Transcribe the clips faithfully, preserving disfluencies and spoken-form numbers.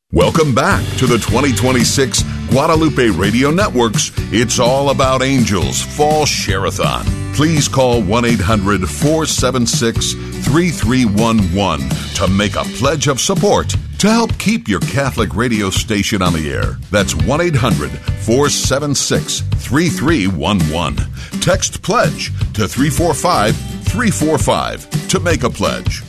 Welcome back to the twenty twenty-six Guadalupe Radio Network's It's All About Angels Fall Share-a-thon. Please call one eight hundred four seven six three three one one to make a pledge of support to help keep your Catholic radio station on the air. That's one eight hundred four seven six three three one one. Text PLEDGE to three four five three four five to make a pledge.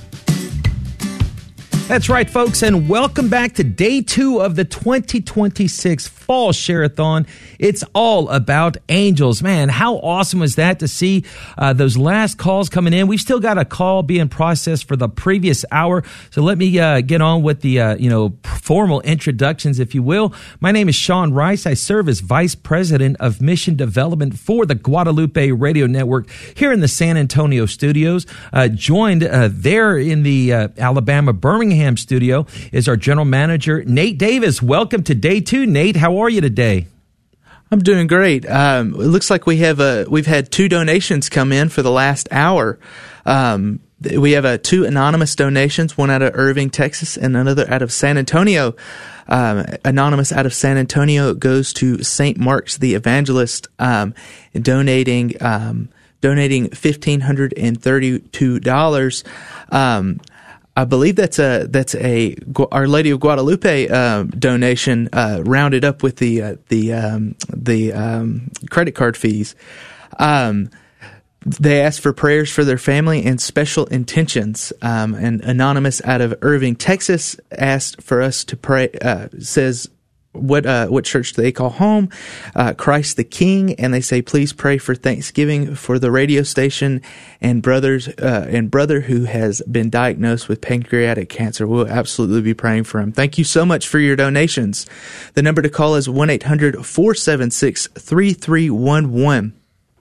That's right, folks, and welcome back to day two of the twenty twenty-six Fall Share-a-thon. It's all about angels. Man, how awesome was that to see uh, those last calls coming in? We've still got a call being processed for the previous hour, so let me uh, get on with the uh, you know formal introductions, if you will. My name is Sean Rice. I serve as Vice President of Mission Development for the Guadalupe Radio Network here in the San Antonio studios. Uh, joined uh, there in the uh, Alabama Birmingham studio is our General Manager, Nate Davis. Welcome to day two, Nate. How are you today? I'm doing great. Um, it looks like we have a we've had two donations come in for the last hour. Um, we have a two anonymous donations, one out of Irving, Texas, and another out of San Antonio. Um, anonymous out of San Antonio goes to Saint Mark's the Evangelist, um, donating um, donating fifteen hundred and thirty-two dollars. Um, I believe that's a that's a Our Lady of Guadalupe uh, donation, uh, rounded up with the uh, the um, the um, credit card fees. Um, they asked for prayers for their family and special intentions. Um, and anonymous out of Irving, Texas, asked for us to pray. Uh, says. What uh, what church do they call home? Uh, Christ the King, and they say, please pray for Thanksgiving for the radio station and brothers uh, and brother who has been diagnosed with pancreatic cancer. We'll absolutely be praying for him. Thank you so much for your donations. The number to call is one eight hundred four seven six three three one one.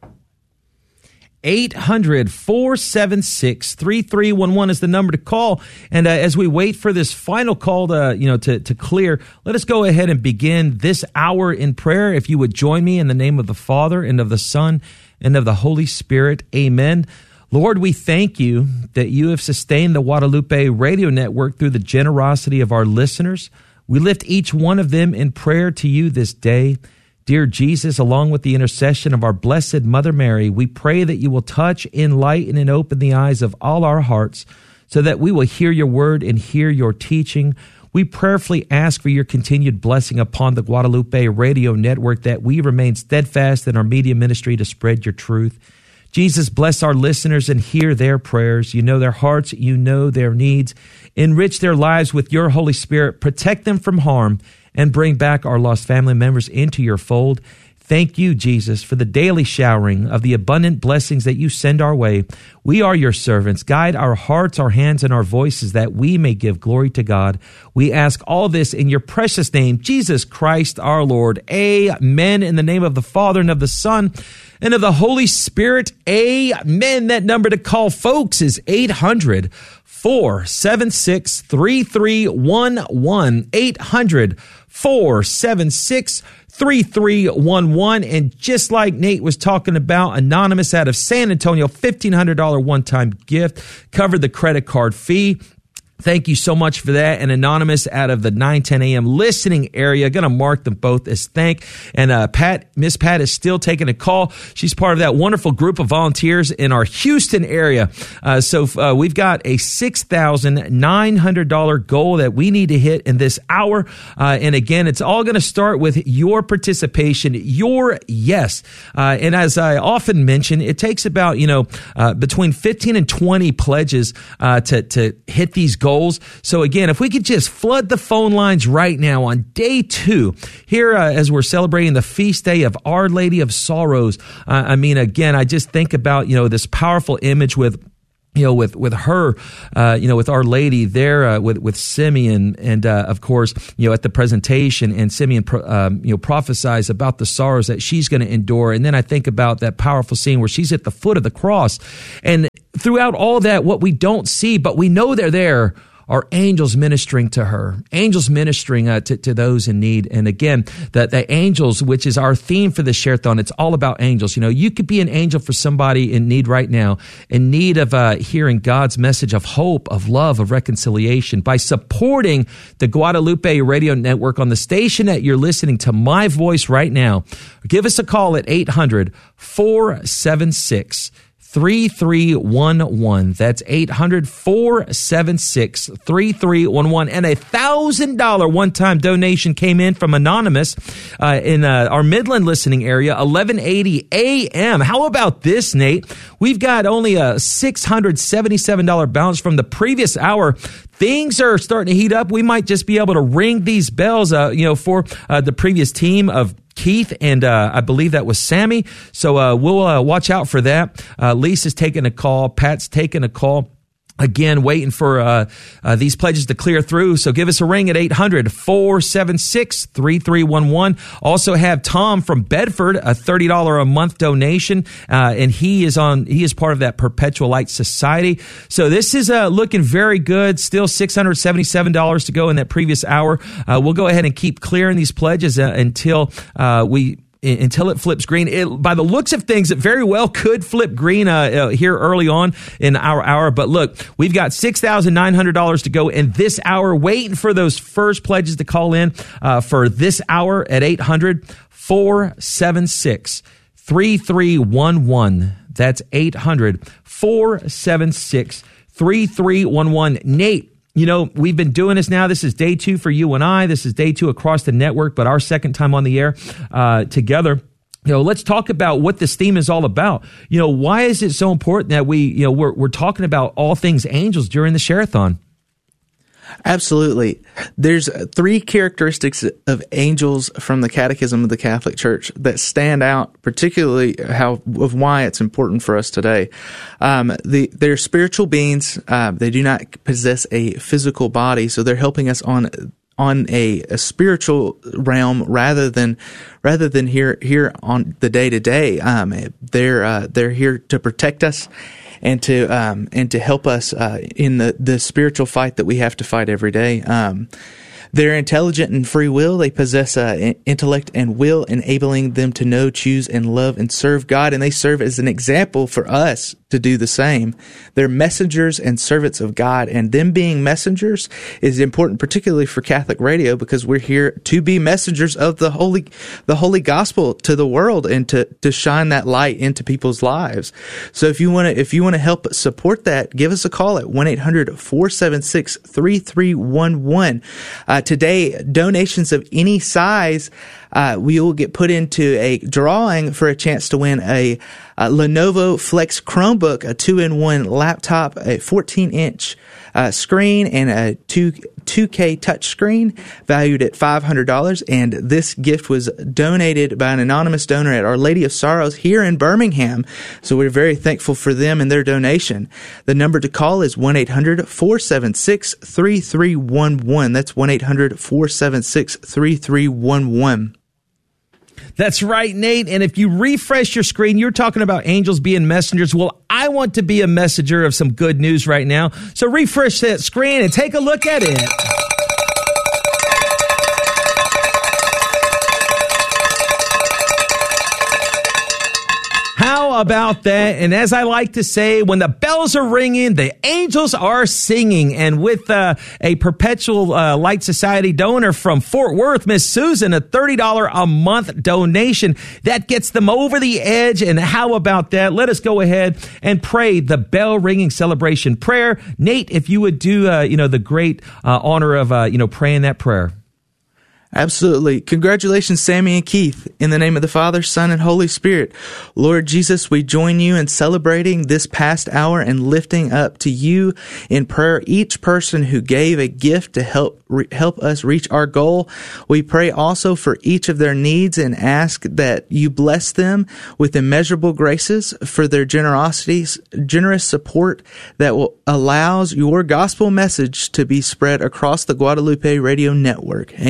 eight hundred four seven six three three one one is the number to call. And uh, as we wait for this final call to, you know, to, to clear, let us go ahead and begin this hour in prayer. If you would join me in the name of the Father and of the Son and of the Holy Spirit. Amen. Lord, we thank you that you have sustained the Guadalupe Radio Network through the generosity of our listeners. We lift each one of them in prayer to you this day. Dear Jesus, along with the intercession of our Blessed Mother Mary, we pray that you will touch, enlighten, and open the eyes of all our hearts so that we will hear your word and hear your teaching. We prayerfully ask for your continued blessing upon the Guadalupe Radio Network, that we remain steadfast in our media ministry to spread your truth. Jesus, bless our listeners and hear their prayers. You know their hearts. You know their needs. Enrich their lives with your Holy Spirit. Protect them from harm and bring back our lost family members into your fold. Thank you, Jesus, for the daily showering of the abundant blessings that you send our way. We are your servants. Guide our hearts, our hands, and our voices that we may give glory to God. We ask all this in your precious name, Jesus Christ our Lord. Amen. In the name of the Father and of the Son and of the Holy Spirit. Amen. That number to call, folks, is eight hundred four seven six three three one one. eight hundred four seven six three three one one. And just like Nate was talking about, anonymous out of San Antonio, fifteen hundred dollars one-time gift, covered the credit card fee. Thank you so much for that. And anonymous out of the nine ten a.m. listening area, going to mark them both as thank. And uh, Pat, Miss Pat is still taking a call. She's part of that wonderful group of volunteers in our Houston area. Uh, so uh, we've got a six thousand nine hundred dollars goal that we need to hit in this hour. Uh, and again, it's all going to start with your participation, your yes. Uh, and as I often mention, it takes about, you know, uh, between fifteen and twenty pledges uh, to, to hit these goals. Goals. So again, if we could just flood the phone lines right now on day two, here uh, as we're celebrating the feast day of Our Lady of Sorrows. Uh, I mean, again, I just think about, you know, this powerful image with, you know, with, with her, uh, you know, with Our Lady there, uh, with, with Simeon. And, uh, of course, you know, at the presentation, and Simeon, um, you know, prophesies about the sorrows that she's going to endure. And then I think about that powerful scene where she's at the foot of the cross. And throughout all that, what we don't see, but we know they're there, are angels ministering to her, angels ministering uh, to, to those in need. And again, the, the angels, which is our theme for the Share-a-thon, it's all about angels. You know, you could be an angel for somebody in need right now, in need of uh, hearing God's message of hope, of love, of reconciliation by supporting the Guadalupe Radio Network on the station that you're listening to my voice right now. Give us a call at eight hundred, four seven six, three three one one. That's eight hundred, four seven six, three three one one. And a one thousand dollars one-time donation came in from Anonymous uh, in uh, our Midland listening area, eleven eighty A M. How about this, Nate? We've got only a six hundred seventy-seven dollars balance from the previous hour. Things are starting to heat up. We might just be able to ring these bells, uh, you know, for uh, the previous team of Keith, and uh, I believe that was Sammy. So uh, we'll uh, watch out for that. Uh, Lisa's taking a call. Pat's taking a call. Again, waiting for uh, uh, these pledges to clear through. So give us a ring at eight hundred, four seven six, three three one one. Also have Tom from Bedford, a thirty dollars a month donation. Uh, and he is on, he is part of that Perpetual Light Society. So this is uh, looking very good. Still six hundred seventy-seven dollars to go in that previous hour. Uh, we'll go ahead and keep clearing these pledges uh, until uh, we... until it flips green. It, by the looks of things, it very well could flip green uh, uh, here early on in our hour. But look, we've got six thousand nine hundred dollars to go in this hour, waiting for those first pledges to call in uh, for this hour at eight hundred, four seven six, three three one one. That's eight hundred, four seven six, three three one one. Nate, you know, we've been doing this now. This is day two for you and I. This is day two across the network, but our second time on the air uh, together. You know, let's talk about what this theme is all about. You know, why is it so important that we, you know, we're we're talking about all things angels during the Share-a-thon? Absolutely. There's three characteristics of angels from the Catechism of the Catholic Church that stand out, particularly how of why it's important for us today. Um, the, they're spiritual beings. Uh, they do not possess a physical body, so they're helping us on on a, a spiritual realm rather than rather than here here on the day to day. Um, they're uh, they're here to protect us and to um, and to help us uh, in the, the spiritual fight that we have to fight every day. Um, they're intelligent and free will. They possess uh, intellect and will, enabling them to know, choose, and love and serve God. And they serve as an example for us to do the same. They're messengers and servants of God. And them being messengers is important, particularly for Catholic Radio, because we're here to be messengers of the holy, the holy gospel to the world and to, to shine that light into people's lives. So if you want to, if you want to help support that, give us a call at one eight hundred, four seven six, three three one one. Uh, today, donations of any size, uh, we will get put into a drawing for a chance to win a, a Lenovo Flex Chromebook, a two-in-one laptop, a fourteen-inch uh, screen, and a two, 2K touch screen valued at five hundred dollars. And this gift was donated by an anonymous donor at Our Lady of Sorrows here in Birmingham. So we're very thankful for them and their donation. The number to call is one eight hundred, four seven six, three three one one. That's one eight hundred, four seven six, three three one one. That's right, Nate. And if you refresh your screen, you're talking about angels being messengers. Well, I want to be a messenger of some good news right now. So refresh that screen and take a look at it. How about that? And as I like to say, when the bells are ringing, the angels are singing. And with uh, a Perpetual uh, Light Society donor from Fort Worth, Miss Susan, a thirty dollars a month donation, that gets them over the edge. And how about that? Let us go ahead and pray the bell ringing celebration prayer. Nate, if you would do, uh, you know, the great uh, honor of, uh, you know, praying that prayer. Absolutely. Congratulations, Sammy and Keith. In the name of the Father, Son, and Holy Spirit. Lord Jesus, we join you in celebrating this past hour and lifting up to you in prayer each person who gave a gift to help re- help us reach our goal. We pray also for each of their needs and ask that you bless them with immeasurable graces for their generosities, generous support that will allows your gospel message to be spread across the Guadalupe Radio Network. Amen.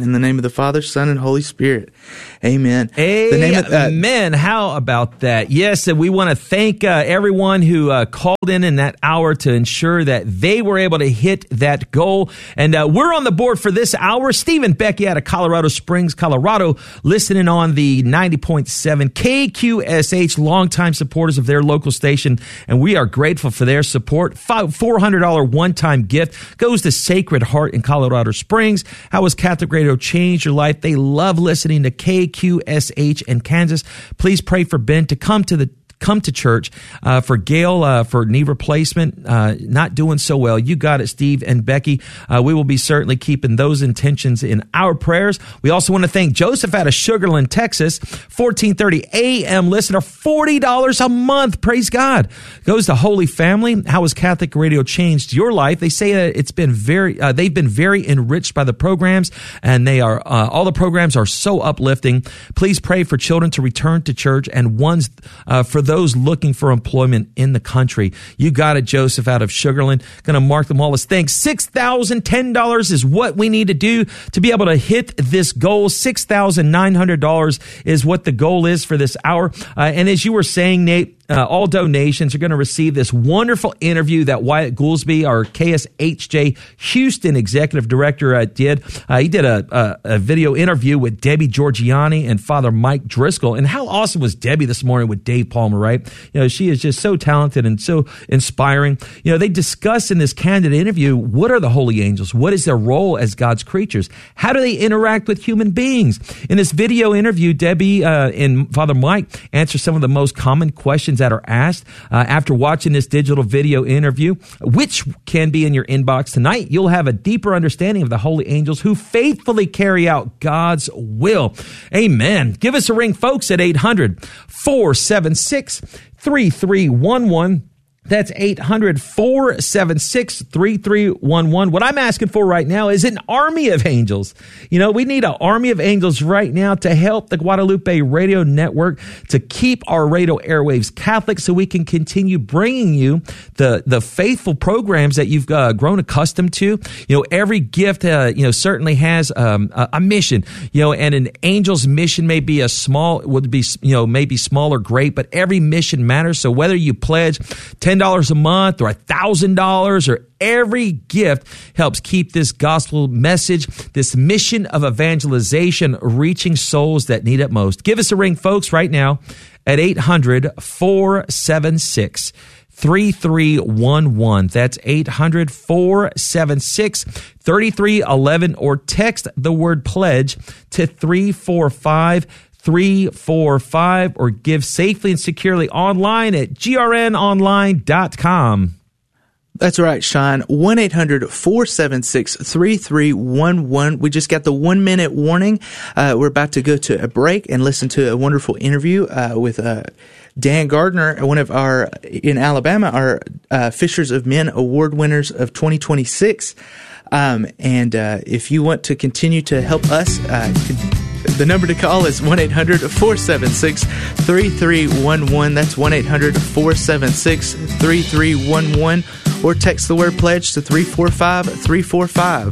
In the name of the Father, Son, and Holy Spirit. Amen. Amen. The name of, uh, Amen. How about that? Yes, and we want to thank uh, everyone who uh, called in in that hour to ensure that they were able to hit that goal. And uh, we're on the board for this hour. Steve and Becky out of Colorado Springs, Colorado, listening on the ninety point seven K Q S H, longtime supporters of their local station, and we are grateful for their support. four hundred dollars one-time gift goes to Sacred Heart in Colorado Springs. How has Catholic Radio changed your life? They love listening to K Q S H in Kansas. Please pray for Ben to come to the come to church, uh, for Gail, uh, for knee replacement, uh, not doing so well. You got it, Steve and Becky. Uh, we will be certainly keeping those intentions in our prayers. We also want to thank Joseph out of Sugar Land, Texas, fourteen thirty A M listener, forty dollars a month. Praise God. Goes to Holy Family. How has Catholic Radio changed your life? They say that it's been very, uh, they've been very enriched by the programs, and they are, uh, all the programs are so uplifting. Please pray for children to return to church and ones, uh, for those looking for employment in the country. You got it, Joseph out of Sugar Land. Going to mark them all as thanks. six thousand ten dollars is what we need to do to be able to hit this goal. six thousand nine hundred dollars is what the goal is for this hour. Uh, and as you were saying, Nate, Uh, all donations are going to receive this wonderful interview that Wyatt Goolsby, our K S H J Houston executive director, uh, did. Uh, he did a, a, a video interview with Debbie Georgiani and Father Mike Driscoll. And how awesome was Debbie this morning with Dave Palmer, right? You know, she is just so talented and so inspiring. You know, they discuss in this candid interview, what are the holy angels? What is their role as God's creatures? How do they interact with human beings? In this video interview, Debbie uh, and Father Mike answer some of the most common questions that are asked uh, after watching this digital video interview, which can be in your inbox tonight. You'll have a deeper understanding of the holy angels who faithfully carry out God's will. Amen. Give us a ring, folks, at eight hundred, four seven six, three three one one. That's eight hundred, four seven six, three three one one. What I'm asking for right now is an army of angels. You know, we need an army of angels right now to help the Guadalupe Radio Network to keep our radio airwaves Catholic so we can continue bringing you the, the faithful programs that you've uh, grown accustomed to. You know, every gift, uh, you know, certainly has um, a, a mission, you know, and an angel's mission may be a small, would be, you know, maybe small or great, but every mission matters. So whether you pledge ten dollars a month or one thousand dollars, or every gift helps keep this gospel message, this mission of evangelization, reaching souls that need it most. Give us a ring, folks, right now at eight hundred, four seven six, three three one one. That's eight hundred, four seven six, three three one one, or text the word pledge to three four five three four five, or give safely and securely online at G R N online dot com. That's right, Sean. one eight hundred, four seven six, three three one one. We just got the one minute warning. Uh, we're about to go to a break and listen to a wonderful interview uh, with uh, Dan Gardner, one of our, in Alabama, our uh, Fishers of Men Award winners of twenty twenty-six. Um, and uh, if you want to continue to help us, uh, the number to call is one eight hundred, four seven six, three three one one. That's one eight hundred, four seven six, three three one one. Or text the word pledge to three four five, three four five.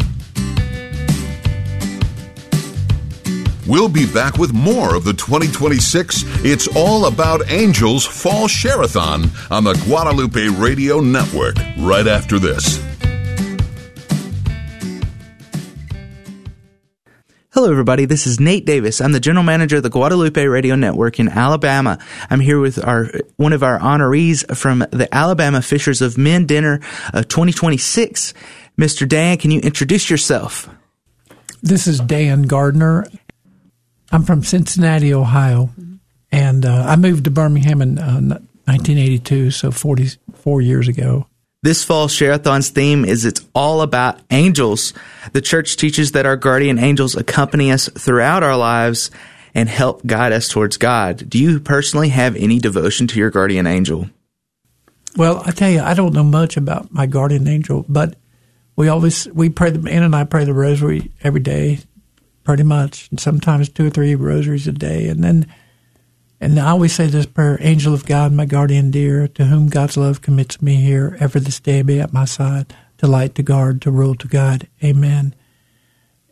We'll be back with more of the twenty twenty-six It's All About Angels Fall Share-a-thon on the Guadalupe Radio Network right after this. Hello, everybody. This is Nate Davis. I'm the general manager of the Guadalupe Radio Network in Alabama. I'm here with our one of our honorees from the Alabama Fishers of Men Dinner of twenty twenty-six. Mister Dan, can you introduce yourself? This is Dan Gardner. I'm from Cincinnati, Ohio, and uh, I moved to Birmingham in uh, nineteen eighty-two, so forty-four years ago. This fall Share-a-thon's theme is It's All About Angels. The church teaches that our guardian angels accompany us throughout our lives and help guide us towards God. Do you personally have any devotion to your guardian angel? Well, I tell you, I don't know much about my guardian angel, but we always, we pray, the, Ann and I pray the rosary every day, pretty much, and sometimes two or three rosaries a day. And then, and I always say this prayer: Angel of God, my guardian dear, to whom God's love commits me here, ever this day be at my side, to light, to guard, to rule, to guide. Amen.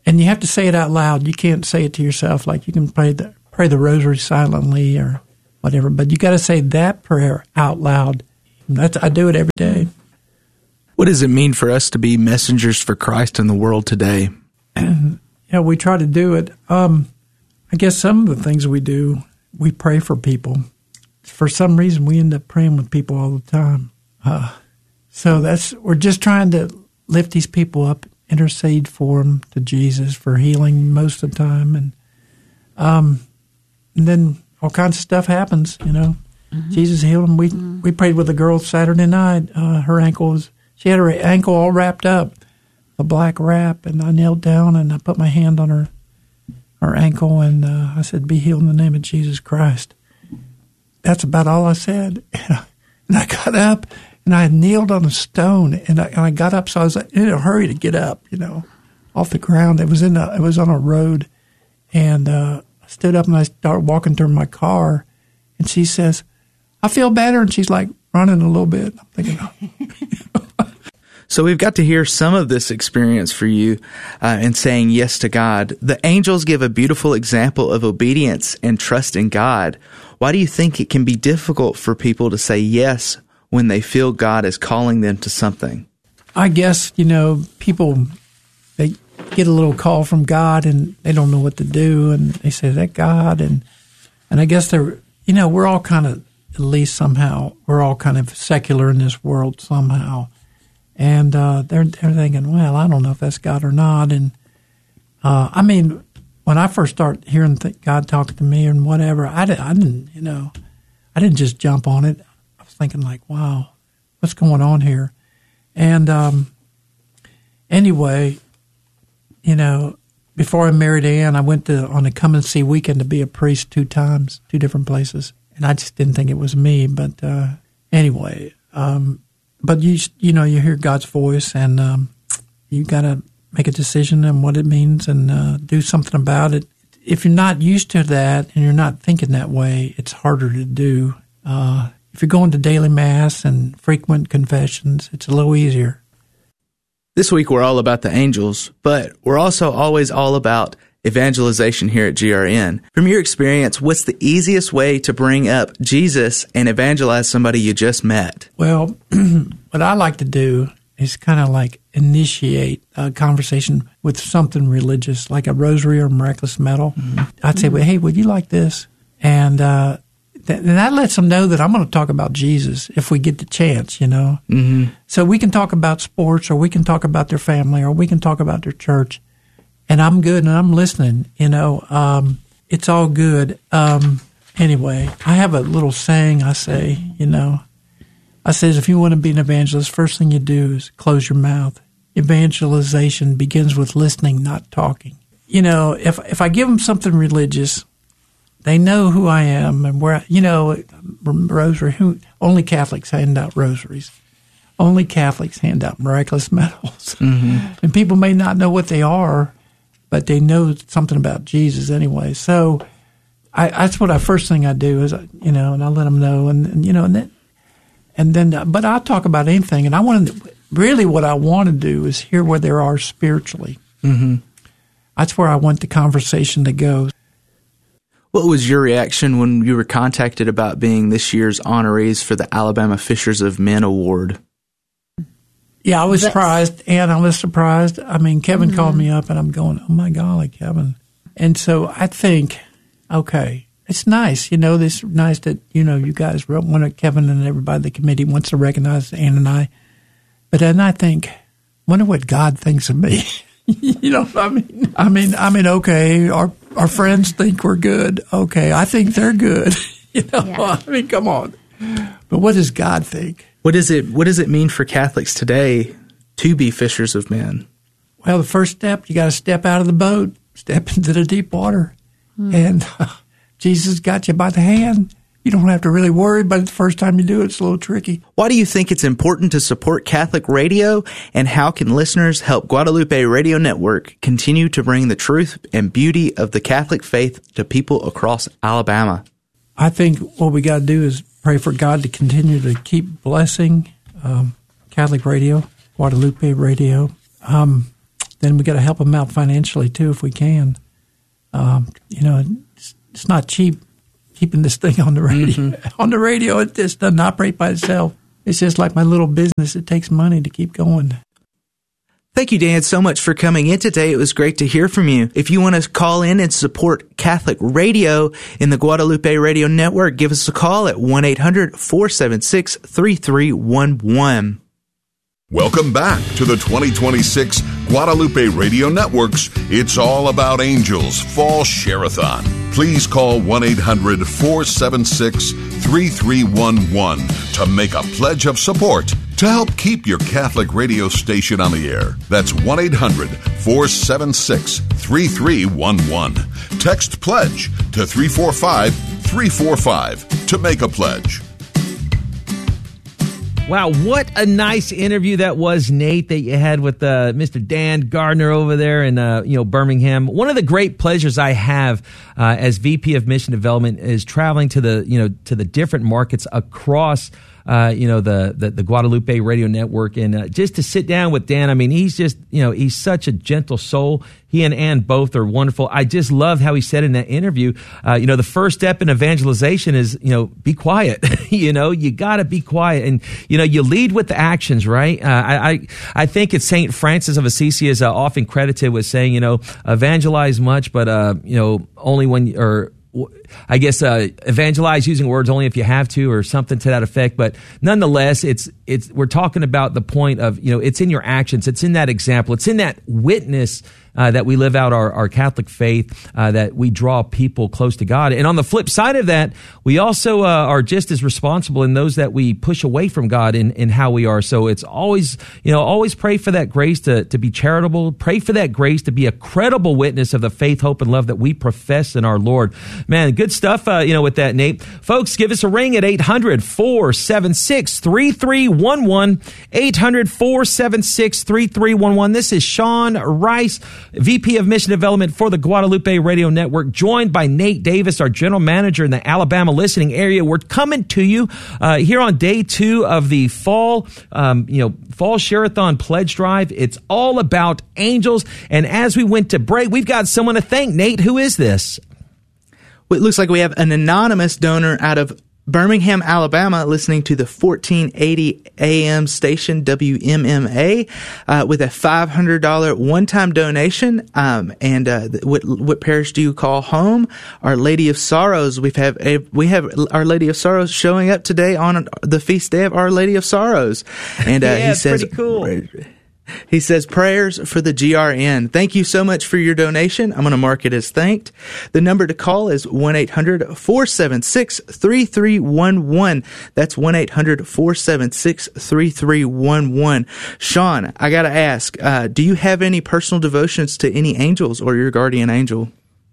and you have to say it out loud. You can't say it to yourself. Like you can pray the pray the rosary silently or whatever, but you got to say that prayer out loud. That's, I do it every day. What does it mean for us to be messengers for Christ in the world today? And, you know, we try to do it. Um, I guess some of the things we do, we pray for people. For some reason, we end up praying with people all the time. Uh, so that's we're just trying to lift these people up, intercede for them to Jesus for healing most of the time, and um, and then all kinds of stuff happens. You know, mm-hmm. Jesus healed them. We mm-hmm. we prayed with a girl Saturday night. Uh, her ankle was she had her ankle all wrapped up, a black wrap, and I knelt down and I put my hand on her her ankle and uh, I said, "Be healed in the name of Jesus Christ." That's about all I said. And I got up and I kneeled on a stone and I, and I got up. So I was in a hurry to get up, you know, off the ground. It was in a, it was on a road. And uh, I stood up and I started walking toward my car. And she says, "I feel better." And she's like running a little bit. I'm thinking, oh. So we've got to hear some of this experience for you uh, in saying yes to God. The angels give a beautiful example of obedience and trust in God. Why do you think it can be difficult for people to say yes when they feel God is calling them to something? I guess, you know, people, they get a little call from God and they don't know what to do. And they say, "Is that God?" And, and I guess they're, you know, we're all kind of, at least somehow, we're all kind of secular in this world somehow. And uh, they're, they're thinking, well, I don't know if that's God or not. And uh, I mean, when I first started hearing th- God talking to me and whatever, I, did, I didn't, you know, I didn't just jump on it. I was thinking like, wow, what's going on here? And um, anyway, you know, before I married Ann, I went to on a come and see weekend to be a priest two times, two different places. And I just didn't think it was me. But uh, anyway, um, but you you know, you hear God's voice and um, you got to make a decision on what it means and uh, do something about it. If you're not used to that and you're not thinking that way, it's harder to do. Uh, if you're going to daily mass and frequent confessions, it's a little easier. This week we're all about the angels, but we're also always all about evangelization here at G R N. From your experience, what's the easiest way to bring up Jesus and evangelize somebody you just met? Well, what I like to do is kind of like initiate a conversation with something religious, like a rosary or miraculous medal. Mm-hmm. I'd say, well, hey, would you like this? And uh, th- and that lets them know that I'm going to talk about Jesus if we get the chance, you know. Mm-hmm. So we can talk about sports or we can talk about their family or we can talk about their church. And I'm good and I'm listening, you know. Um, it's all good. Um, anyway, I have a little saying I say, you know. I says, if you want to be an evangelist, first thing you do is close your mouth. Evangelization begins with listening, not talking. You know, if if I give them something religious, they know who I am and where, you know, rosary, who, only Catholics hand out rosaries. Only Catholics hand out miraculous medals. Mm-hmm. And people may not know what they are, but they know something about Jesus anyway. So I, that's what I first thing I do is, you know, and I let them know. And, and you know, and then, and then, uh, but I'll talk about anything. And I want to, really what I want to do is hear where they are spiritually. Mm-hmm. That's where I want the conversation to go. What was your reaction when you were contacted about being this year's honorees for the Alabama Fishers of Men Award? Yeah, I was That's, surprised, and I was surprised. I mean, Kevin mm-hmm. called me up, and I'm going, oh, my golly, Kevin. And so I think, okay, it's nice. You know, it's nice that, you know, you guys, want to, Kevin and everybody, the committee wants to recognize Ann and I. But then I think, wonder what God thinks of me. You know what I mean? I mean, I mean, okay, our our friends think we're good. Okay, I think they're good. You know, yeah. I mean, come on. But what does God think? What is it? What does it mean for Catholics today to be fishers of men? Well, the first step, you got to step out of the boat, step into the deep water, mm. and uh, Jesus got you by the hand. You don't have to really worry, but the first time you do it, it's a little tricky. Why do you think it's important to support Catholic radio, and how can listeners help Guadalupe Radio Network continue to bring the truth and beauty of the Catholic faith to people across Alabama? I think what we got to do is pray for God to continue to keep blessing um, Catholic radio, Guadalupe Radio. Um, then we got to help them out financially too if we can. Um, you know, it's, it's not cheap keeping this thing on the radio. Mm-hmm. On the radio, it just doesn't operate by itself. It's just like my little business. It takes money to keep going. Thank you, Dan, so much for coming in today. It was great to hear from you. If you want to call in and support Catholic radio in the Guadalupe Radio Network, give us a call at one eight hundred four seven six three three one one. Welcome back to the twenty twenty-six Guadalupe Radio Network's It's All About Angels Fall Share-a-thon. Please call one eight hundred four seven six three three one one to make a pledge of support to help keep your Catholic radio station on the air. That's one eight hundred four seven six three three one one. Text PLEDGE to three four five three four five to make a pledge. Wow, what a nice interview that was, Nate, that you had with uh, Mister Dan Gardner over there in uh, you know Birmingham. One of the great pleasures I have uh, as V P of Mission Development is traveling to the you know to the different markets across uh, you know the, the the Guadalupe Radio Network, and uh, just to sit down with Dan. I mean, he's just you know he's such a gentle soul. He and Ann both are wonderful. I just love how he said in that interview, uh, you know, the first step in evangelization is, you know, be quiet. you know, you got to be quiet. And, you know, you lead with the actions, right? Uh, I, I I think it's Saint Francis of Assisi is uh, often credited with saying, you know, evangelize much, but, uh, you know, only when, or I guess uh, evangelize using words only if you have to, or something to that effect. But nonetheless, it's it's we're talking about the point of, you know, it's in your actions, it's in that example, it's in that witness uh, that we live out our, our Catholic faith, uh, that we draw people close to God. And on the flip side of that, we also uh, are just as responsible in those that we push away from God in, in how we are. So it's always, you know, always pray for that grace to, to be charitable, pray for that grace to be a credible witness of the faith, hope, and love that we profess in our Lord. Man, good stuff, uh, you know, with that, Nate. Folks, give us a ring at eight hundred four seven six three three one one, eight hundred four seven six three three one one. This is Sean Rice, V P of Mission Development for the Guadalupe Radio Network, joined by Nate Davis, our General Manager in the Alabama listening area. We're coming to you uh, here on day two of the fall, um, you know, Fall Share-a-thon Pledge Drive. It's all about angels. And as we went to break, we've got someone to thank. Nate, who is this? Well, it looks like we have an anonymous donor out of Birmingham, Alabama, listening to the fourteen eighty A M station W M M A uh, with a five hundred dollars one-time donation. Um, and uh, what, what parish do you call home? Our Lady of Sorrows. We've have a, we have Our Lady of Sorrows showing up today on the feast day of Our Lady of Sorrows. And uh, yeah, he it's says, pretty cool. He says, prayers for the G R N. Thank you so much for your donation. I'm going to mark it as thanked. The number to call is one eight hundred four seven six three three one one. That's one eight hundred four seven six three three one one. Sean, I got to ask, uh, do you have any personal devotions to any angels or your guardian angel?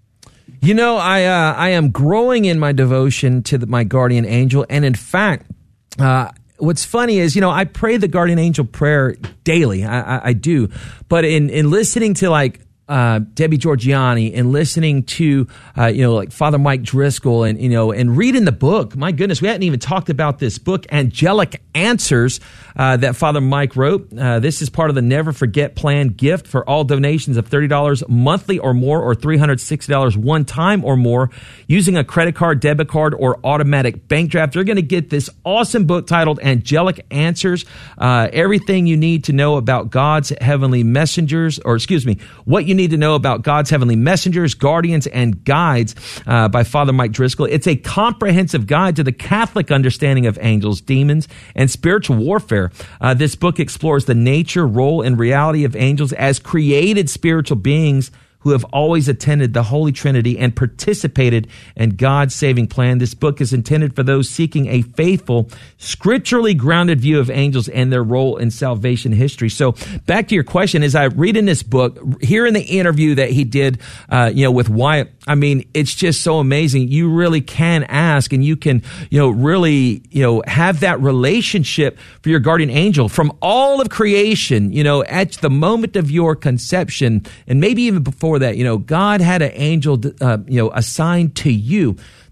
You know, I uh, I am growing in my devotion to the, my guardian angel. And in fact, uh, what's funny is, you know, I pray the guardian angel prayer daily. I, I, I do. But in, in listening to like uh, Debbie Georgiani and listening to, uh, you know, like Father Mike Driscoll and, you know, and reading the book, my goodness, we hadn't even talked about this book, Angelic Answers, uh, that Father Mike wrote. Uh, this is part of the Never Forget Plan gift for all donations of thirty dollars monthly or more, or three hundred sixty dollars one time or more, using a credit card, debit card, or automatic bank draft. You're going to get this awesome book titled Angelic Answers, uh, everything you need to know about God's heavenly messengers, or excuse me, what you need to know about God's heavenly messengers, guardians, and guides, uh, by Father Mike Driscoll. It's a comprehensive guide to the Catholic understanding of angels, demons, and spiritual warfare. Uh, this book explores the nature, role, and reality of angels as created spiritual beings who have always attended the Holy Trinity and participated in God's saving plan. This book is intended for those seeking a faithful, scripturally grounded view of angels and their role in salvation history. So back to your question, as I read in this book, here in the interview that he did, uh, you know, with Wyatt, I mean, it's just so amazing. You really can ask, and you can, you know, really, you know, have that relationship for your guardian angel from all of creation, you know, at the moment of your conception, and maybe even before that, you know, God had an angel, uh, you know, assigned to you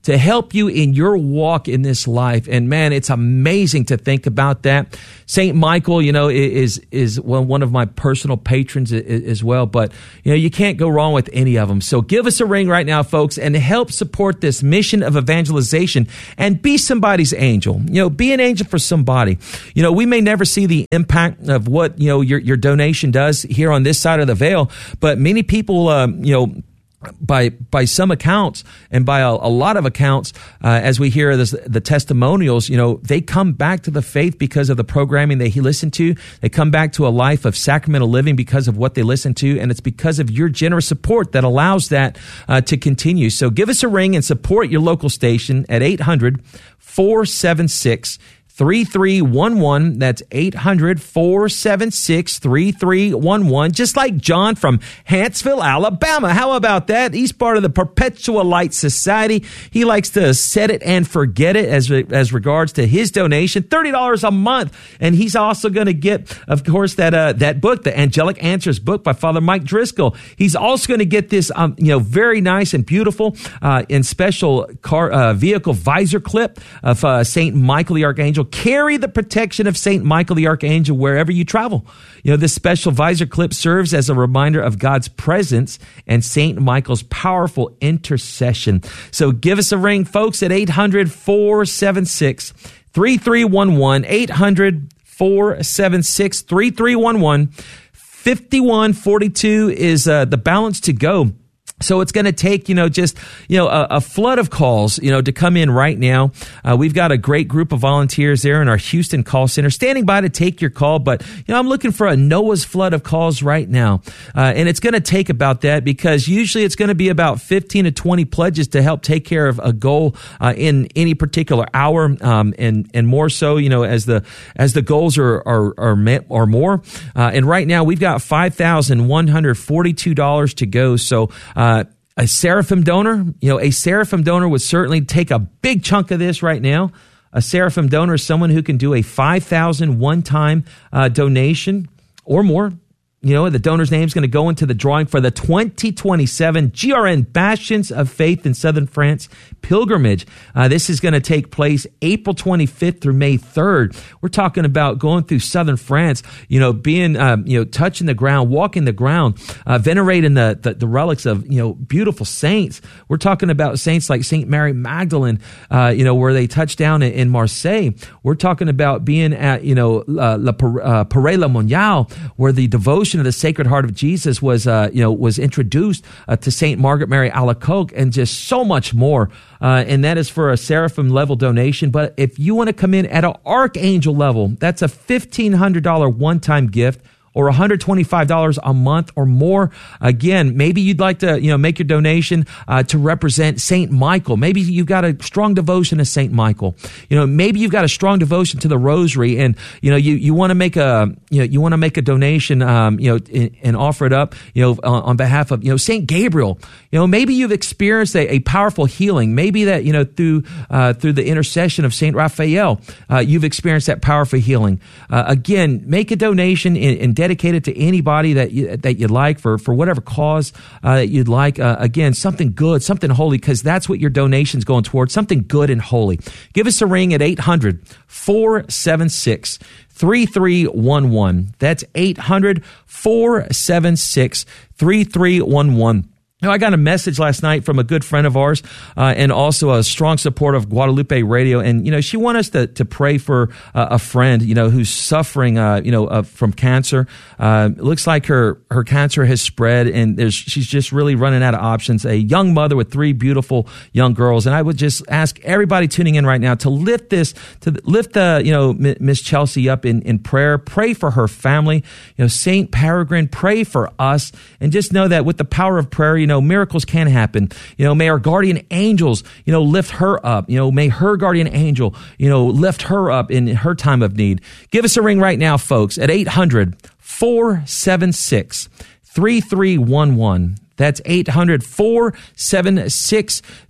to help you in your walk in this life. And man, it's amazing to think about that. Saint Michael, you know, is is one of my personal patrons as well. But, you know, you can't go wrong with any of them. So give us a ring right now, folks, and help support this mission of evangelization and be somebody's angel. You know, be an angel for somebody. You know, we may never see the impact of what, you know, your, your donation does here on this side of the veil, but many people, um, you know, by by some accounts and by a, a lot of accounts, uh, as we hear this, the testimonials, you know, they come back to the faith because of the programming that he listened to. They come back to a life of sacramental living because of what they listen to, and it's because of your generous support that allows that uh, to continue. So give us a ring and support your local station at eight hundred, four seven six, three three one one. That's eight hundred, four seven six, three three one one. Just like John from Huntsville, Alabama. How about that? He's part of the Perpetual Light Society. He likes to set it and forget it as as regards to his donation, thirty dollars a month. And he's also going to get, of course, that uh, that book, the Angelic Answers book by Father Mike Driscoll. He's also going to get this, um, you know, very nice and beautiful uh, and special car uh, vehicle visor clip of uh, Saint Michael the Archangel. Carry the protection of Saint Michael the Archangel wherever you travel. You know, this special visor clip serves as a reminder of God's presence and Saint Michael's powerful intercession. So give us a ring, folks, at eight hundred, four seven six, three three one one, eight hundred, four seven six, three three one one. fifty-one forty-two is uh, the balance to go. So it's going to take, you know, just, you know, a, a flood of calls, you know, to come in right now. Uh, we've got a great group of volunteers there in our Houston call center standing by to take your call. But, you know, I'm looking for a Noah's flood of calls right now. Uh, and it's going to take about that because usually it's going to be about fifteen to twenty pledges to help take care of a goal uh, in any particular hour. Um, and, and more so, you know, as the, as the goals are, are, are met or more. Uh, and right now we've got five thousand one hundred forty-two dollars to go. So, uh, Uh, a Seraphim donor, you know, a Seraphim donor would certainly take a big chunk of this right now. A Seraphim donor is someone who can do a five thousand dollars one-time uh, donation or more. You know, the donor's name is going to go into the drawing for the twenty twenty-seven G R N Bastions of Faith in Southern France pilgrimage. Uh, this is going to take place April twenty-fifth through May third. We're talking about going through Southern France, you know, being, um, you know, touching the ground, walking the ground, uh, venerating the, the, the relics of, you know, beautiful saints. We're talking about saints like Saint Mary Magdalene, uh, you know, where they touched down in, in Marseille. We're talking about being at, you know, uh, La uh, Parade La Moniale, where the devotion of the Sacred Heart of Jesus was, uh, you know, was introduced uh, to Saint Margaret Mary Alacoque, and just so much more. Uh, and that is for a Seraphim level donation. But if you want to come in at an Archangel level, that's a fifteen hundred dollars one-time gift, or one hundred twenty-five dollars a month or more. Again, maybe you'd like to, you know, make your donation uh, to represent Saint Michael. Maybe you've got a strong devotion to Saint Michael. You know, maybe you've got a strong devotion to the Rosary, and you know, you, you want to make a, you know, you want to make a donation, um, you know, and, and offer it up, you know, on, on behalf of, you know, Saint Gabriel. You know, maybe you've experienced a, a powerful healing. Maybe that, you know, through uh, through the intercession of Saint Raphael, uh, you've experienced that powerful healing. Uh, again, make a donation and, and dedicate it to anybody that you, that you'd like for, for whatever cause uh, that you'd like. Uh, again, something good, something holy, because that's what your donation's going towards, something good and holy. Give us a ring at eight hundred, four seven six, three three one one. That's eight hundred, four seven six, three three one one. You know, I got a message last night from a good friend of ours, uh, and also a strong supporter of Guadalupe Radio. And, you know, she wanted us to, to pray for uh, a friend, you know, who's suffering, uh, you know, uh, from cancer. Uh, it looks like her, her cancer has spread, and there's, she's just really running out of options. A young mother with three beautiful young girls. And I would just ask everybody tuning in right now to lift this, to lift, uh, you know, Miss Chelsea up in, in prayer. Pray for her family. You know, Saint Peregrine, pray for us. And just know that with the power of prayer, you You know, miracles can happen. You know, may our guardian angels, you know, lift her up. You know, may her guardian angel, you know, lift her up in her time of need. Give us a ring right now, folks, at eight hundred, four seven six, three three one one. That's eight hundred, four seven six,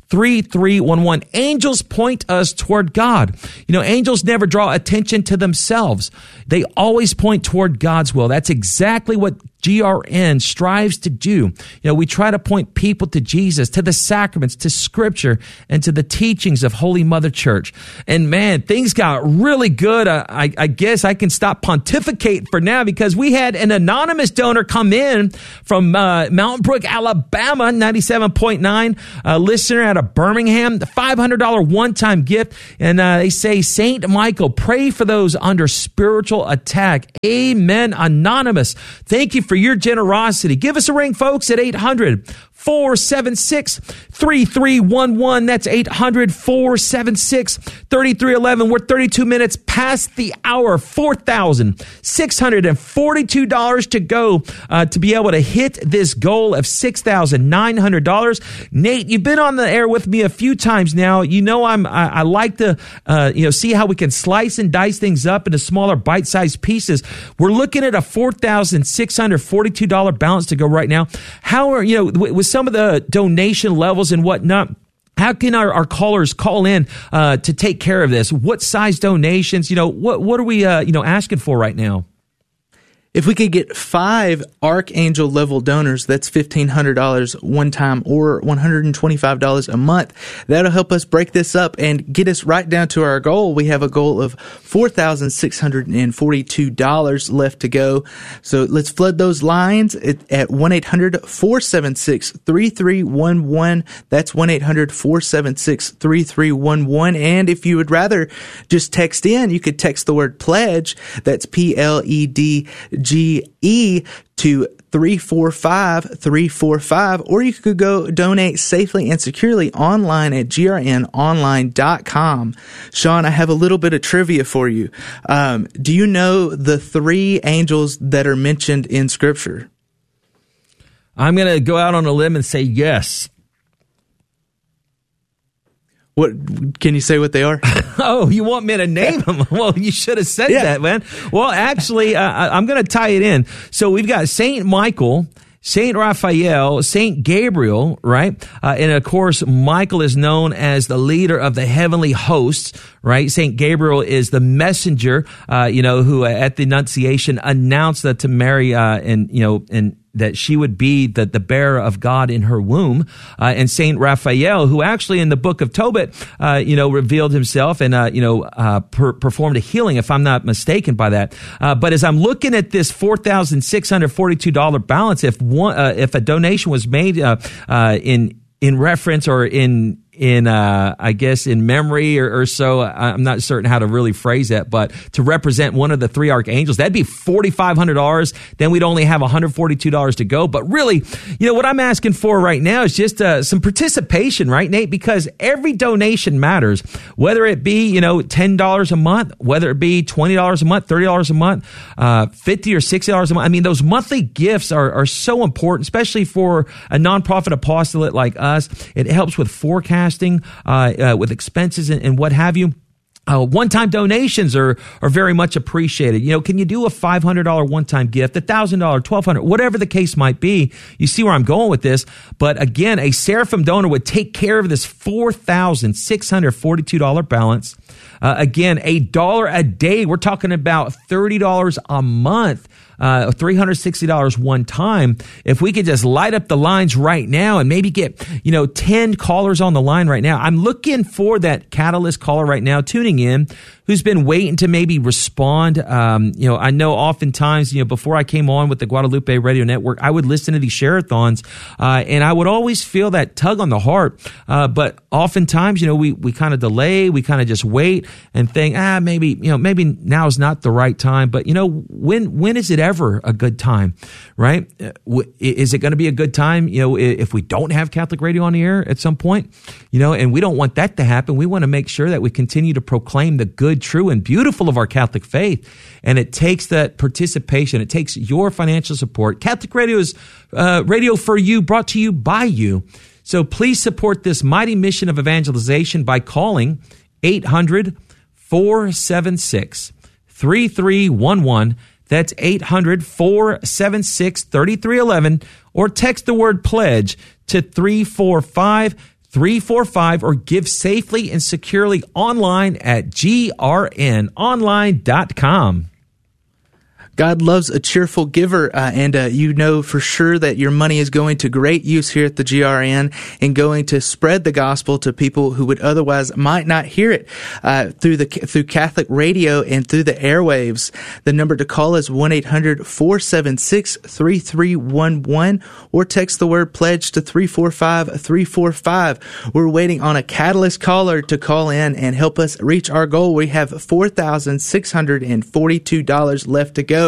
three three one one. Angels point us toward God. You know, angels never draw attention to themselves. They always point toward God's will. That's exactly what G R N strives to do. You know, we try to point people to Jesus, to the sacraments, to Scripture, and to the teachings of Holy Mother Church. And man, things got really good. Uh, I, I guess I can stop pontificating for now, because we had an anonymous donor come in from uh, Mountain Brook, Alabama, ninety-seven point nine, a listener out of Birmingham, the five hundred dollars one-time gift. And uh, they say, Saint Michael, pray for those under spiritual attack. Amen. Anonymous, thank you for your generosity. Give us a ring, folks, at eight hundred, four seven six, three three one one. That's eight hundred, four seven six, three three one one. We're thirty-two minutes past the hour. four thousand six hundred forty-two dollars to go uh, to be able to hit this goal of six thousand nine hundred dollars. Nate, you've been on the air with me a few times now. You know I'm I, I like to uh, you know see how we can slice and dice things up into smaller bite-sized pieces. We're looking at a four thousand six hundred forty-two dollars balance to go right now. How are, you know, with some of the donation levels and whatnot, how can our, our callers call in uh, to take care of this? What size donations? You know, what what are we uh, you know asking for right now? If we could get five Archangel level donors, that's fifteen hundred dollars one time or one hundred twenty-five dollars a month. That'll help us break this up and get us right down to our goal. We have a goal of four thousand six hundred forty-two dollars left to go. So let's flood those lines at one eight hundred, four seven six, three three one one. That's one eight hundred, four seven six, three three one one. And if you would rather just text in, you could text the word pledge. That's P L E D G E to three four five three four five, or you could go donate safely and securely online at G R N online dot com. Sean, I have a little bit of trivia for you. Um, do you know the three angels that are mentioned in Scripture? I'm going to go out on a limb and say yes. What can you say what they are? Oh, you want me to name them? Well, you should have said yeah. that, man. Well, actually, uh, I'm going to tie it in. So we've got Saint Michael, Saint Raphael, Saint Gabriel, right? Uh, and of course, Michael is known as the leader of the heavenly hosts, right? Saint Gabriel is the messenger, uh, you know, who uh, at the Annunciation announced that to Mary, uh, and, you know, and, that she would be the, the bearer of God in her womb. Uh, and Saint Raphael, who actually in the book of Tobit, uh, you know, revealed himself and, uh, you know, uh, per- performed a healing, if I'm not mistaken by that. Uh, but as I'm looking at this four thousand six hundred forty-two dollars balance, if one, uh, if a donation was made, uh, uh, in, in reference or in, in, uh, I guess, in memory or, or so. I'm not certain how to really phrase that, but to represent one of the three archangels, that'd be four thousand five hundred dollars. Then we'd only have one hundred forty-two dollars to go. But really, you know, what I'm asking for right now is just uh, some participation, right, Nate? Because every donation matters, whether it be, you know, ten dollars a month, whether it be twenty dollars a month, thirty dollars a month, uh, fifty dollars or sixty dollars a month. I mean, those monthly gifts are, are so important, especially for a nonprofit apostolate like us. It helps with forecasting. Uh, uh, with expenses and, and what have you. Uh, one-time donations are are very much appreciated. You know, can you do a five hundred dollars one-time gift, a one thousand dollars, twelve hundred dollars, whatever the case might be? You see where I'm going with this. But again, a Seraphim donor would take care of this four thousand six hundred forty-two dollars balance. Uh, again, a dollar a day. We're talking about thirty dollars a month. Uh, three hundred sixty dollars one time. If we could just light up the lines right now and maybe get, you know, ten callers on the line right now. I'm looking for that catalyst caller right now tuning in who's been waiting to maybe respond. Um, you know, I know oftentimes, you know, before I came on with the Guadalupe Radio Network, I would listen to these share-a-thons, uh, and I would always feel that tug on the heart. Uh, but oftentimes, you know, we, we kind of delay, we kind of just wait and think, ah, maybe, you know, maybe now is not the right time. But, you know, when, when is it ever a good time, right? Is it going to be a good time, you know, if we don't have Catholic radio on the air at some point, you know, and we don't want that to happen. We want to make sure that we continue to proclaim the good, true, and beautiful of our Catholic faith. And it takes that participation. It takes your financial support. Catholic Radio is uh, radio for you, brought to you by you. So please support this mighty mission of evangelization by calling eight hundred, four seven six, three three one one. That's eight hundred, four seven six, three three one one, or text the word pledge to three four five three four five or give safely and securely online at G R N online dot com. God loves a cheerful giver, uh, and uh, you know for sure that your money is going to great use here at the G R N and going to spread the gospel to people who would otherwise might not hear it uh, through the through Catholic radio and through the airwaves. The number to call is one eight hundred four seven six three three one one or text the word pledge to three four five three four five. We're waiting on a Catalyst caller to call in and help us reach our goal. We have four thousand six hundred forty-two dollars left to go.